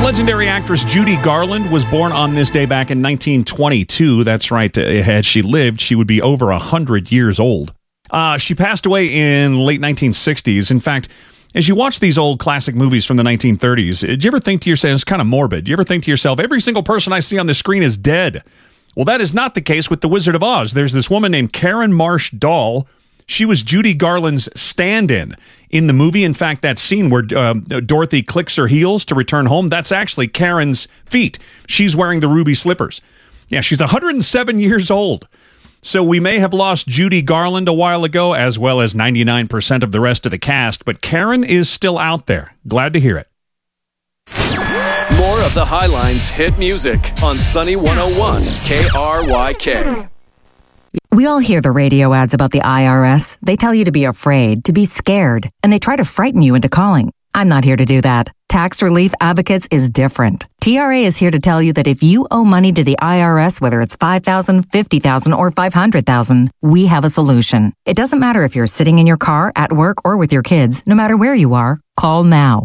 Legendary actress Judy Garland was born on this day back in 1922. That's right. Had she lived, she would be over 100 years old. She passed away in late 1960s. In fact, as you watch these old classic movies from the 1930s, do you ever think to yourself, it's kind of morbid, do you ever think to yourself, every single person I see on the screen is dead? Well, that is not the case with The Wizard of Oz. There's this woman named Karen Marsh Dahl. She was Judy Garland's stand-in in the movie. In fact, that scene where Dorothy clicks her heels to return home, that's actually Karen's feet. She's wearing the ruby slippers. Yeah, she's 107 years old. So we may have lost Judy Garland a while ago, as well as 99% of the rest of the cast, but Karen is still out there. Glad to hear it. More of the Highlines hit music on Sunny 101 KRYK. We all hear the radio ads about the IRS. They tell you to be afraid, to be scared, and they try to frighten you into calling. I'm not here to do that. Tax Relief Advocates is different. TRA is here to tell you that if you owe money to the IRS, whether it's $5,000, $50,000, or $500,000, we have a solution. It doesn't matter if you're sitting in your car, at work, or with your kids. No matter where you are, call now.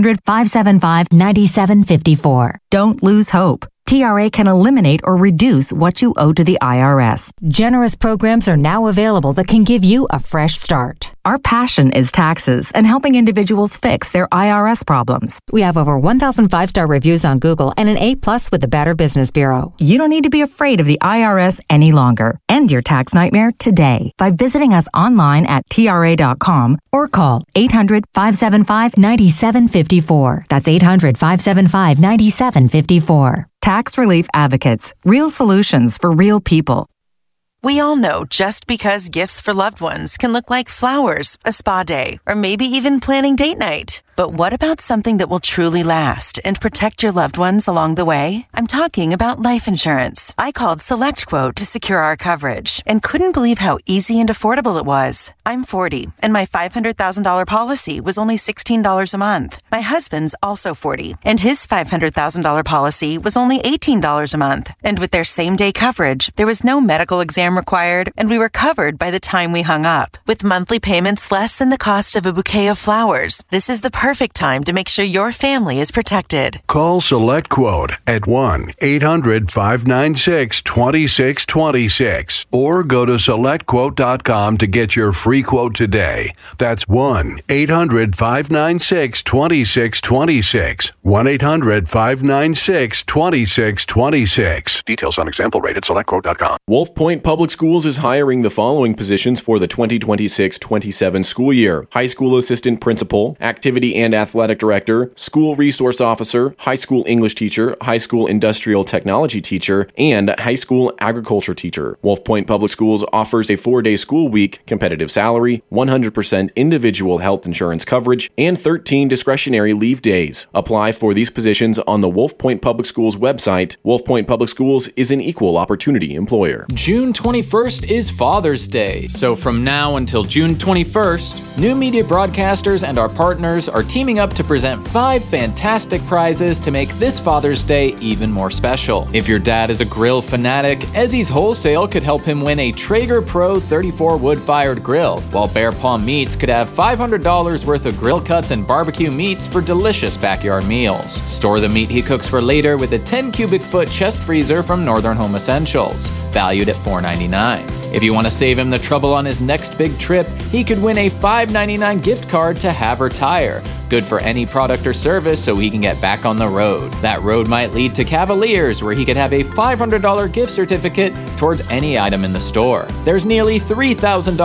800-575-9754. Don't lose hope. TRA can eliminate or reduce what you owe to the IRS. Generous programs are now available that can give you a fresh start. Our passion is taxes and helping individuals fix their IRS problems. We have over 1,000 5-star reviews on Google and an A+ with the Better Business Bureau. You don't need to be afraid of the IRS any longer. End your tax nightmare today by visiting us online at TRA.com or call 800-575-9754. That's 800-575-9754. Tax Relief Advocates. Real solutions for real people. We all know just because gifts for loved ones can look like flowers, a spa day, or maybe even planning date night. But what about something that will truly last and protect your loved ones along the way? I'm talking about life insurance. I called SelectQuote to secure our coverage and couldn't believe how easy and affordable it was. I'm 40, and my $500,000 policy was only $16 a month. My husband's also 40, and his $500,000 policy was only $18 a month. And with their same-day coverage, there was no medical exam required, and we were covered by the time we hung up. With monthly payments less than the cost of a bouquet of flowers, this is the perfect time to make sure your family is protected. Call SelectQuote at 1-800-596-2626 or go to SelectQuote.com to get your free quote today. That's 1-800-596-2626. 1-800-596-2626. Details on example rate at SelectQuote.com. Wolf Point Public Schools is hiring the following positions for the 2026-27 school year: high school assistant principal, activity and athletic director, school resource officer, high school English teacher, high school industrial technology teacher, and high school agriculture teacher. Wolf Point Public Schools offers a 4-day school week, competitive salary, 100% individual health insurance coverage, and 13 discretionary leave days. Apply for these positions on the Wolf Point Public Schools website. Wolf Point Public Schools is an equal opportunity employer. June 21st is Father's Day, so from now until June 21st, New Media Broadcasters and our partners are teaming up to present 5 fantastic prizes to make this Father's Day even more special. If your dad is a grill fanatic, Ezzy's Wholesale could help him win a Traeger Pro 34 wood-fired grill, while Bear Paw Meats could have $500 worth of grill cuts and barbecue meats for delicious backyard meals. Store the meat he cooks for later with a 10 cubic foot chest freezer from Northern Home Essentials, valued at $4.99. If you want to save him the trouble on his next big trip, he could win a $5.99 gift card to Haver Tire, good for any product or service so he can get back on the road. That road might lead to Cavaliers, where he could have a $500 gift certificate towards any item in the store. There's nearly $3,000